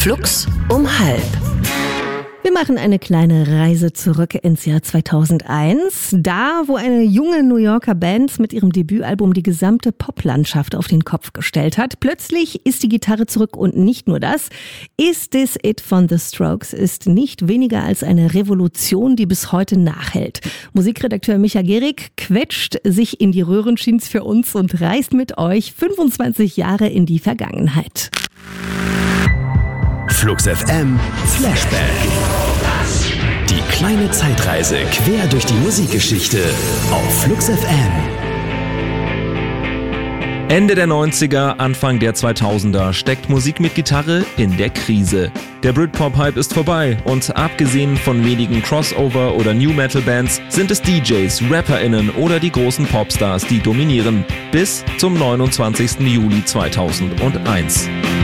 Flux um 12:30. Wir machen eine kleine Reise zurück ins Jahr 2001. Da, wo eine junge New Yorker Band mit ihrem Debütalbum die gesamte Poplandschaft auf den Kopf gestellt hat. Plötzlich ist die Gitarre zurück und nicht nur das. Is This It von The Strokes ist nicht weniger als eine Revolution, die bis heute nachhält. Musikredakteur Micha Gehrig quetscht sich in die Röhrenjeans für uns und reist mit euch 25 Jahre in die Vergangenheit. Flux FM Flashback. Die kleine Zeitreise quer durch die Musikgeschichte auf Flux FM. Ende der 90er, Anfang der 2000er steckt Musik mit Gitarre in der Krise. Der Britpop-Hype ist vorbei und abgesehen von wenigen Crossover- oder New-Metal-Bands sind es DJs, RapperInnen oder die großen Popstars, die dominieren. Bis zum 29. Juli 2001.